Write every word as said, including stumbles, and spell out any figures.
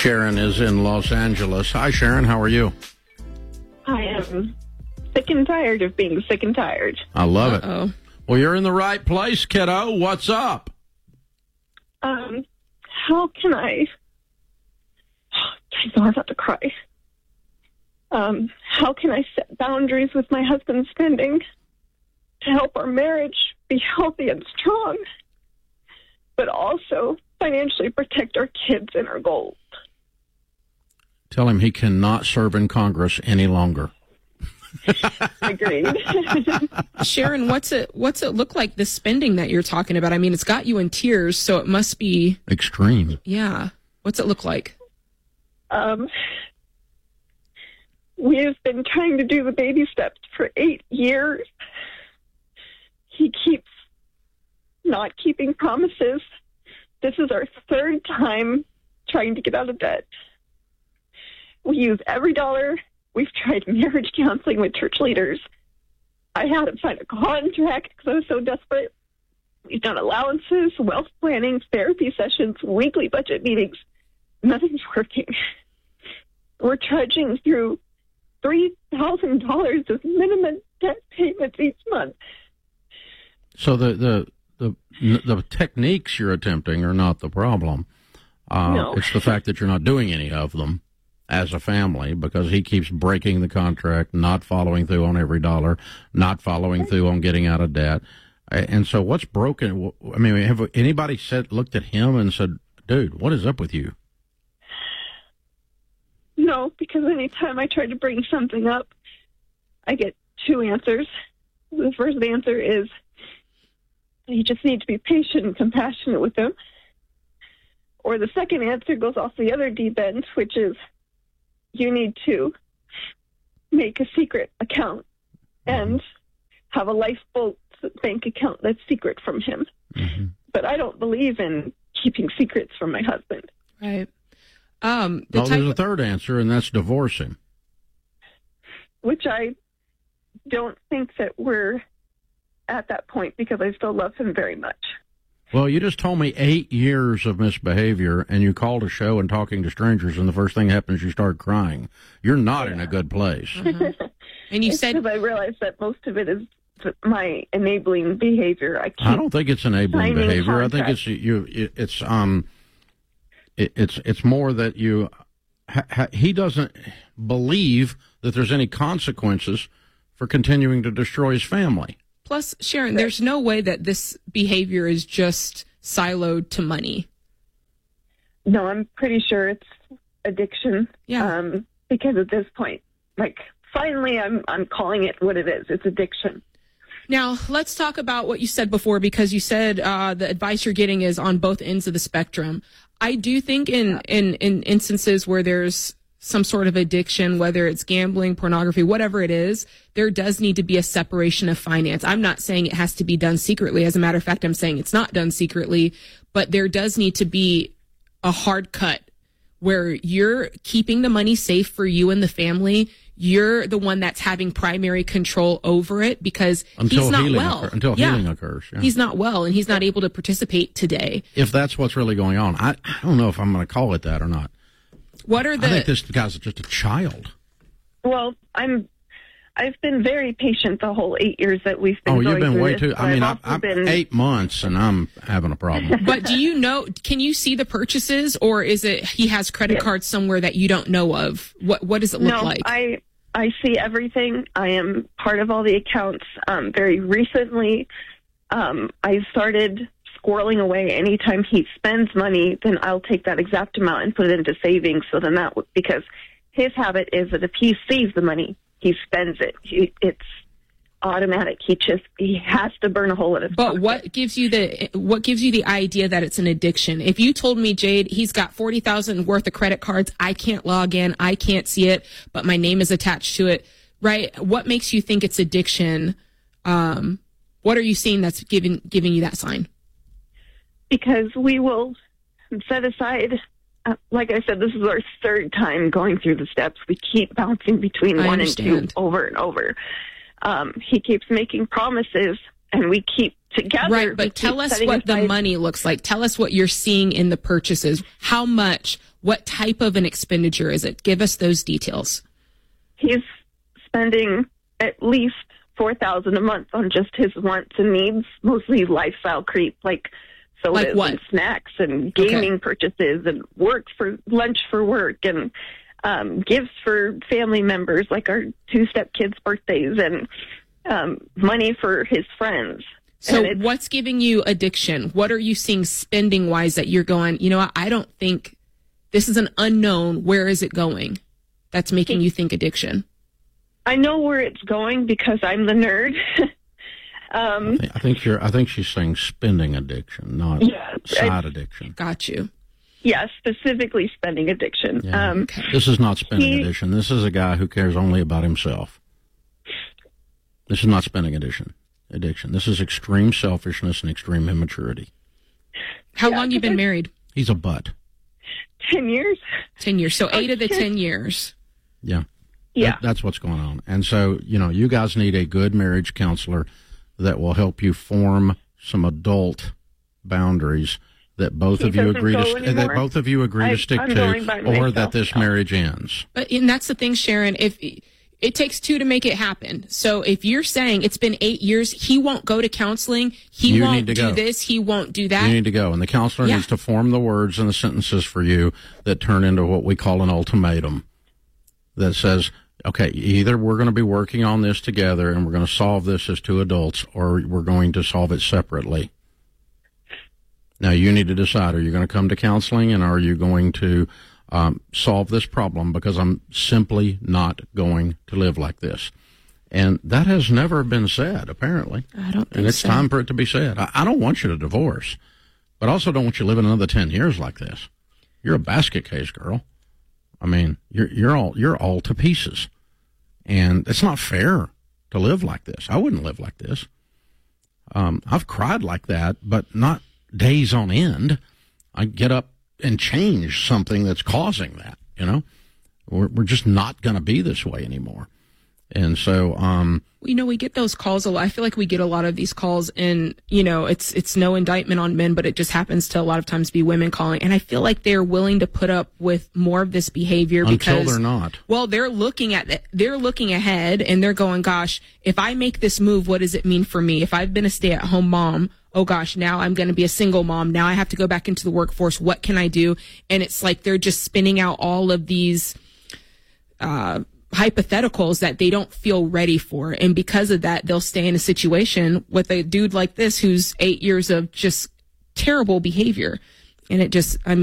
Sharon is in Los Angeles. Hi, Sharon. How are you? I am sick and tired of being sick and tired. I love Uh-oh. it. Well, you're in the right place, kiddo. What's up? Um, how can I... I know I'm about to cry. Um, how can I set boundaries with my husband's spending to help our marriage be healthy and strong, but also financially protect our kids and our goals? Tell him he cannot serve in Congress any longer. Agreed. Sharon, what's it what's it look like, the spending that you're talking about? I mean, it's got you in tears, so it must be extreme. Yeah. What's it look like? Um, we have been trying to do the baby steps for eight years. He keeps not keeping promises. This is our third time trying to get out of debt. We use every dollar. We've tried marriage counseling with church leaders. I had him sign a contract because I was so desperate. We've done allowances, wealth planning, therapy sessions, weekly budget meetings. Nothing's working. We're trudging through three thousand dollars of minimum debt payments each month. So the, the, the, the techniques you're attempting are not the problem. Uh, no. It's the fact that you're not doing any of them as a family, because he keeps breaking the contract, not following through on every dollar, not following through on getting out of debt. And so what's broken? I mean, have anybody said, looked at him and said, dude, what is up with you? No, because anytime I try to bring something up, I get two answers. The first answer is, you just need to be patient and compassionate with him. Or the second answer goes off the other deep end, which is, you need to make a secret account and have a lifeboat bank account that's secret from him. Mm-hmm. But I don't believe in keeping secrets from my husband. Right. Um, the well, type there's a third answer, and that's divorce him. Which I don't think that we're at that point, because I still love him very much. Well, you just told me eight years of misbehavior, and you called a show and talking to strangers, and the first thing happens, you start crying. You're not yeah. in a good place. Mm-hmm. And you it's said... because I realized that most of it is my enabling behavior. I, I don't think it's enabling behavior. Contract. I think it's you. It's um, it, it's it's more that you. Ha, ha, he doesn't believe that there's any consequences for continuing to destroy his family. Plus, Sharon, there's no way that this behavior is just siloed to money. No, I'm pretty sure it's addiction. Yeah. Um, because at this point, like, finally, I'm I'm calling it what it is. It's addiction. Now, let's talk about what you said before, because you said uh, the advice you're getting is on both ends of the spectrum. I do think in, yeah. in, in instances where there's some sort of addiction, whether it's gambling, pornography, whatever it is, there does need to be a separation of finance. I'm not saying it has to be done secretly. As a matter of fact, I'm saying it's not done secretly, but there does need to be a hard cut where you're keeping the money safe for you and the family. You're the one that's having primary control over it, because until he's not healing well. Occur, until yeah. healing occurs. Yeah. He's not well, and he's not able to participate today. If that's what's really going on, I, I don't know if I'm going to call it that or not. What are the? I think this guy's just a child. Well, I'm. I've been very patient the whole eight years that we've been. Oh, going you've been through way this, too. I mean, I've I'm been, eight months, and I'm having a problem. But do you know? Can you see the purchases, or is it he has credit yes. cards somewhere that you don't know of? What What does it look no, like? I I see everything. I am part of all the accounts. Um, very recently, um, I started squirreling away. Anytime he spends money, then I'll take that exact amount and put it into savings. So then that would, because his habit is that if he sees the money, he spends it. He, it's automatic. He just he has to burn a hole in his But pocket. what gives you the what gives you the idea that it's an addiction? If you told me, Jade, he's got forty thousand worth of credit cards, I can't log in, I can't see it, but my name is attached to it, right? What makes you think it's addiction? Um, what are you seeing that's giving giving you that sign? Because we will set aside, uh, like I said, this is our third time going through the steps. We keep bouncing between I one understand. and two over and over. Um, he keeps making promises, and we keep together. Right, but tell us what the money looks like. Tell us what you're seeing in the purchases. How much? What type of an expenditure is it? Give us those details. He's spending at least four thousand dollars a month on just his wants and needs, mostly lifestyle creep, like sodas Like what? and snacks and gaming Okay. purchases and work for lunch for work and um, gifts for family members, like our two-step kids' birthdays, and um, money for his friends. So And it's- what's giving you addiction? What are you seeing spending wise that you're going, you know what, I don't think this is an unknown. Where is it going? That's making you think addiction. I know where it's going because I'm the nerd. um, I think you're. I think she's saying spending addiction, not Yeah, side addiction. Got you. yeah, specifically spending addiction. Yeah. Um, This is not spending he- addiction. This is a guy who cares only about himself. This is not spending addiction. Addiction. This is extreme selfishness and extreme immaturity. How Yeah, long you been because- married? He's a butt. ten years? ten years. So eight of the Okay. ten years. Yeah. Yeah. That- that's what's going on. And so, you know, you guys need a good marriage counselor that will help you form some adult boundaries that both He of you doesn't agree to go st- that anymore. both of you agree I- to stick I'm going by to, or that myself this now. marriage ends. But and that's the thing, Sharon. If it takes two to make it happen. So if you're saying it's been eight years, he won't go to counseling. He You won't need to do go. this. He won't do that. You need to go, and the counselor Yeah. needs to form the words and the sentences for you that turn into what we call an ultimatum. That says, okay, either we're going to be working on this together and we're going to solve this as two adults, or we're going to solve it separately. Now, you need to decide, are you going to come to counseling, and are you going to um, solve this problem, because I'm simply not going to live like this. And that has never been said, apparently. I don't think And it's so. time for it to be said. I, I don't want you to divorce, but I also don't want you living another ten years like this. You're a basket case girl. I mean, you're you're all you're all to pieces, and it's not fair to live like this. I wouldn't live like this. Um, I've cried like that, but not days on end. I get up and change something that's causing that. You know, we're we're just not going to be this way anymore. And so, um, You know, we get those calls a lot. I feel like we get a lot of these calls, and you know, it's it's no indictment on men, but it just happens to a lot of times be women calling. And I feel like they're willing to put up with more of this behavior until because they're not. well, they're looking at the, they're looking ahead, and they're going, "Gosh, if I make this move, what does it mean for me? If I've been a stay-at-home mom, oh gosh, now I'm going to be a single mom. Now I have to go back into the workforce. What can I do?" And it's like they're just spinning out all of these uh hypotheticals that they don't feel ready for. And because of that, they'll stay in a situation with a dude like this who's eight years of just terrible behavior. And it just, I mean,